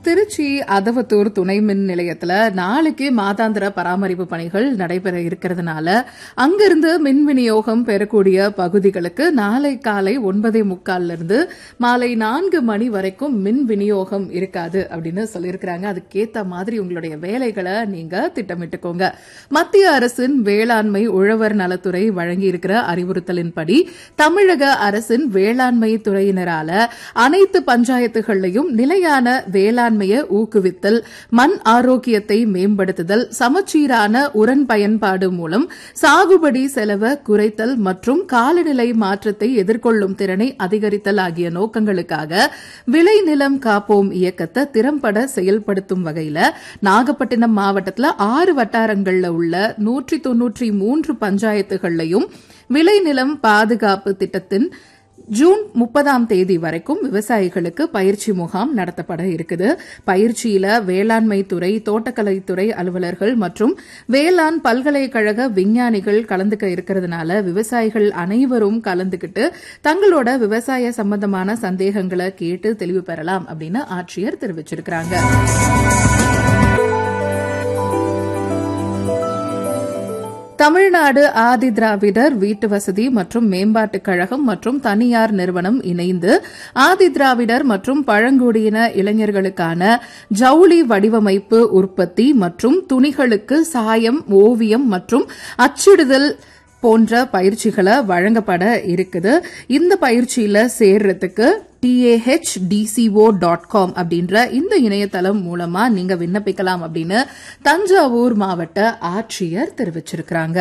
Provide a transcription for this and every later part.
திருச்சி அதவத்தூர் துணை மின் நிலையத்துல நாளைக்கு மாதாந்திர பராமரிப்பு பணிகள் நடைபெற இருக்கிறதுனால அங்கிருந்து மின் விநியோகம் பெறக்கூடிய பகுதிகளுக்கு நாளை காலை 9:45 இருந்து மாலை 4 மணி வரைக்கும் மின் விநியோகம் இருக்காது அப்படின்னு சொல்லியிருக்கிறாங்க. அதுக்கேத்த மாதிரி உங்களுடைய வேலைகளை நீங்க திட்டமிட்டுக்கோங்க. மத்திய அரசின் வேளாண்மை உழவர் நலத்துறை வழங்கி இருக்கிற அறிவுறுத்தலின்படி தமிழக அரசின் வேளாண்மை துறையினரால அனைத்து பஞ்சாயத்துகளையும் நிலையான வேளாண்மையை ஊக்குவித்தல், மண் ஆரோக்கியத்தை மேம்படுத்துதல், சமச்சீரான உரன் பயன்பாடு மூலம் சாகுபடி செலவை குறைத்தல் மற்றும் காலநிலை மாற்றத்தை எதிர்கொள்ளும் திறனை அதிகரித்தல் ஆகிய நோக்கங்களுக்காக விளைநிலம் காப்போம் இயக்கத்தை திறம்பட செயல்படுத்தும் வகையில நாகப்பட்டினம் மாவட்டத்தில் 6 வட்டாரங்களில் உள்ள 193 பஞ்சாயத்துகளையும் விளைநிலம் பாதுகாப்பு திட்டத்தின் ஜூன் 30ஆம் தேதி வரைக்கும் விவசாயிகளுக்கு பயிற்சி முகாம் நடத்தப்பட இருக்குது. பயிற்சியில வேளாண்மை துறை, தோட்டக்கலைத்துறை அலுவலர்கள் மற்றும் வேளாண் பல்கலைக்கழக விஞ்ஞானிகள் கலந்துக்க இருக்கிறதுனால விவசாயிகள் அனைவரும் கலந்துகிட்டு தங்களோட விவசாய சம்பந்தமான சந்தேகங்களை கேட்டு தெளிவு பெறலாம் அப்படின்னு ஆட்சியர் தெரிவிச்சிருக்கிறாங்க. தமிழ்நாடு ஆதி திராவிடர் வீட்டு வசதி மற்றும் மேம்பாட்டுக் கழகம் மற்றும் தனியார் நிறுவனம் இணைந்து ஆதி திராவிடர் மற்றும் பழங்குடியின இளைஞர்களுக்கான ஜவுளி வடிவமைப்பு உற்பத்தி மற்றும் துணிகளுக்கு சாயம், ஓவியம் மற்றும் அச்சிடுதல் போன்ற பயிற்சிகளை வழங்கப்பட இருக்குது. இந்த பயிற்சியில சேர்றதுக்கு tahdco.com அப்படின்ற இந்த இணையதளம் மூலமா நீங்க விண்ணப்பிக்கலாம் அப்படின்னு தஞ்சாவூர் மாவட்ட ஆட்சியர் தெரிவிச்சிருக்கிறாங்க.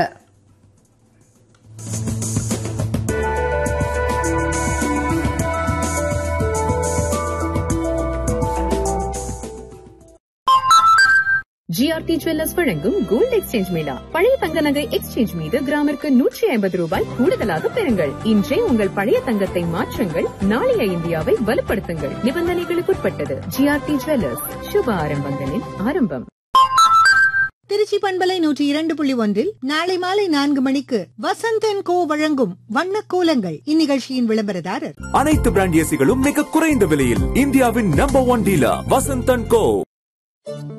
ஜிஆர்டி ஜுவல்லர்ஸ் வழங்கும் கோல்டு எக்ஸ்சேஞ்ச் மேளா. பழைய தங்க நகை எக்ஸ்சேஞ்ச் மீது கிராமிற்கு 150 ரூபாய் கூடுதலாக பெறுங்கள். இன்றே உங்கள் பழைய தங்கத்தை மாற்றுங்கள். நாளைய இந்தியாவை வலுப்படுத்துங்கள். நிபந்தனைகளுக்குட்பட்டது. ஜிஆர்டி ஜுவல்லர்ஸ், சுப ஆரம்பங்களின் ஆரம்பம். திருச்சி பண்பலை 102.1 நாளை மாலை 4 மணிக்கு வசந்த் கோ வழங்கும் வண்ணக்கோலங்கள். இந்நிகழ்ச்சியின் விளம்பரதாரர் அனைத்து பிராண்ட் ஏசிகளும் மிக குறைந்த விலையில் இந்தியாவின் நம்பர் 1 டீலர் வசந்த் கோ.